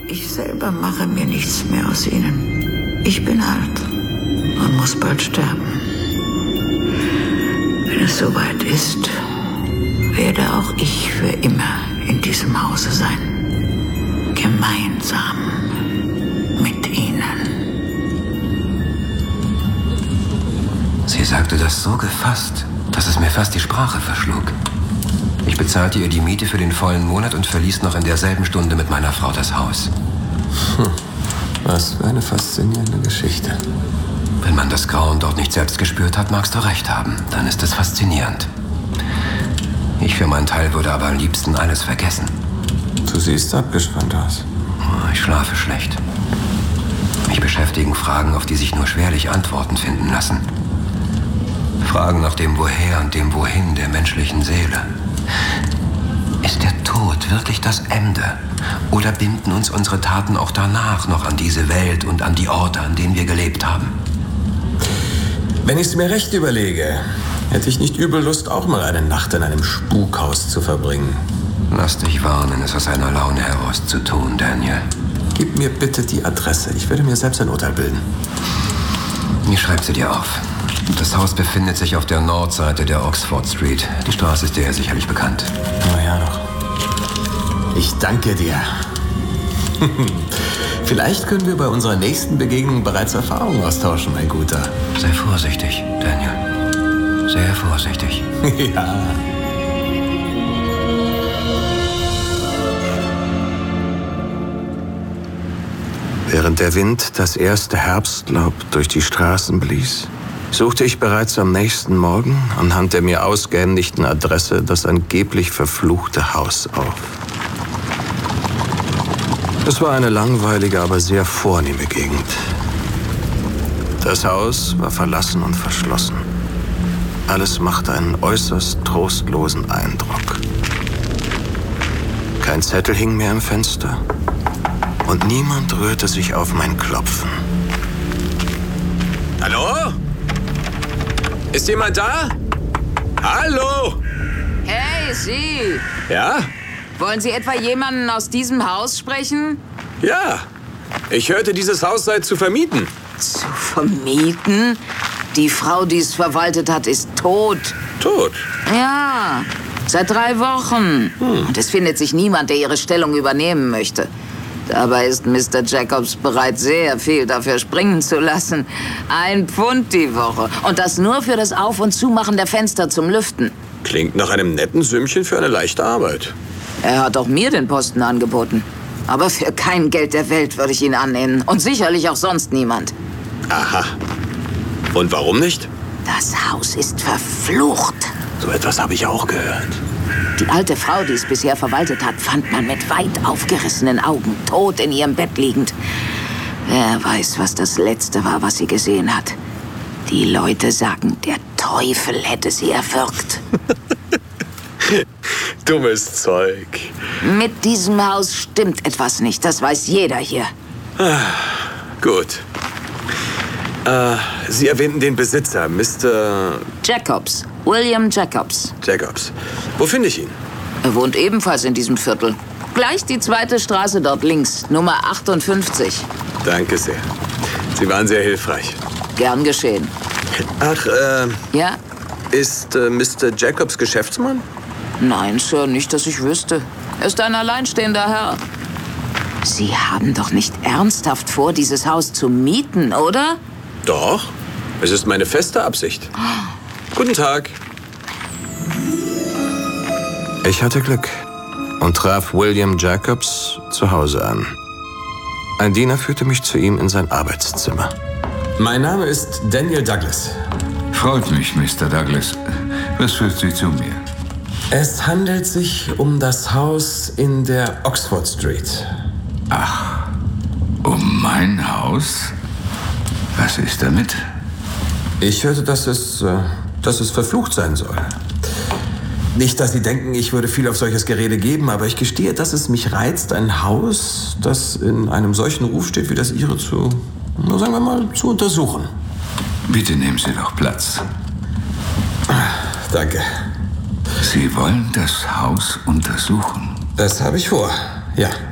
Ich selber mache mir nichts mehr aus ihnen. Ich bin alt und muss bald sterben. Wenn es soweit ist, werde auch ich für immer in diesem Hause sein. Gemeinsam mit ihnen. Sie sagte das so gefasst, dass es mir fast die Sprache verschlug. Ich bezahlte ihr die Miete für den vollen Monat und verließ noch in derselben Stunde mit meiner Frau das Haus. Was für eine faszinierende Geschichte. Wenn man das Grauen dort nicht selbst gespürt hat, magst du recht haben. Dann ist es faszinierend. Ich für meinen Teil würde aber am liebsten alles vergessen. Du siehst abgespannt aus. Ich schlafe schlecht. Mich beschäftigen Fragen, auf die sich nur schwerlich Antworten finden lassen. Fragen nach dem Woher und dem Wohin der menschlichen Seele. Ist der Tod wirklich das Ende? Oder binden uns unsere Taten auch danach noch an diese Welt und an die Orte, an denen wir gelebt haben? Wenn ich es mir recht überlege, hätte ich nicht übel Lust, auch mal eine Nacht in einem Spukhaus zu verbringen. Lass dich warnen, es aus einer Laune heraus zu tun, Daniel. Gib mir bitte die Adresse. Ich werde mir selbst ein Urteil bilden. Ich schreibe sie dir auf. Das Haus befindet sich auf der Nordseite der Oxford Street. Die Straße ist dir ja sicherlich bekannt. Na ja, doch. Ich danke dir. Vielleicht können wir bei unserer nächsten Begegnung bereits Erfahrungen austauschen, mein Guter. Sei vorsichtig, Daniel. Sehr vorsichtig. Ja. Während der Wind das erste Herbstlaub durch die Straßen blies, suchte ich bereits am nächsten Morgen anhand der mir ausgehändigten Adresse das angeblich verfluchte Haus auf. Es war eine langweilige, aber sehr vornehme Gegend. Das Haus war verlassen und verschlossen. Alles machte einen äußerst trostlosen Eindruck. Kein Zettel hing mehr im Fenster und niemand rührte sich auf mein Klopfen. Hallo? Ist jemand da? Hallo? Hey, Sie! Ja? Wollen Sie etwa jemanden aus diesem Haus sprechen? Ja. Ich hörte, dieses Haus sei zu vermieten. Zu vermieten? Die Frau, die es verwaltet hat, ist tot. Tot? Ja, seit 3 Wochen. Und es findet sich niemand, der ihre Stellung übernehmen möchte. Dabei ist Mr. Jacobs bereit, sehr viel dafür springen zu lassen. 1 Pfund die Woche. Und das nur für das Auf- und Zumachen der Fenster zum Lüften. Klingt nach einem netten Sümmchen für eine leichte Arbeit. Er hat auch mir den Posten angeboten. Aber für kein Geld der Welt würde ich ihn annehmen. Und sicherlich auch sonst niemand. Aha. Und warum nicht? Das Haus ist verflucht. So etwas habe ich auch gehört. Die alte Frau, die es bisher verwaltet hat, fand man mit weit aufgerissenen Augen, tot in ihrem Bett liegend. Wer weiß, was das Letzte war, was sie gesehen hat. Die Leute sagen, der Teufel hätte sie erwürgt. Dummes Zeug. Mit diesem Haus stimmt etwas nicht, das weiß jeder hier. Gut. Sie erwähnten den Besitzer, Mr. Jacobs, William Jacobs. Jacobs. Wo finde ich ihn? Er wohnt ebenfalls in diesem Viertel. Gleich die 2. Straße dort links, Nummer 58. Danke sehr. Sie waren sehr hilfreich. Gern geschehen. Ach, Ja? ist Mr. Jacobs Geschäftsmann? Nein, Sir, nicht, dass ich wüsste. Er ist ein alleinstehender Herr. Sie haben doch nicht ernsthaft vor, dieses Haus zu mieten, oder? Doch. Es ist meine feste Absicht. Guten Tag. Ich hatte Glück und traf William Jacobs zu Hause an. Ein Diener führte mich zu ihm in sein Arbeitszimmer. Mein Name ist Daniel Douglas. Freut mich, Mr. Douglas. Was führt Sie zu mir? Es handelt sich um das Haus in der Oxford Street. Ach, um mein Haus? Was ist damit? Ich hörte, dass es verflucht sein soll. Nicht, dass Sie denken, ich würde viel auf solches Gerede geben, aber ich gestehe, dass es mich reizt, ein Haus, das in einem solchen Ruf steht wie das Ihre, zu untersuchen. Bitte nehmen Sie doch Platz. Danke. Sie wollen das Haus untersuchen? Das habe ich vor, ja.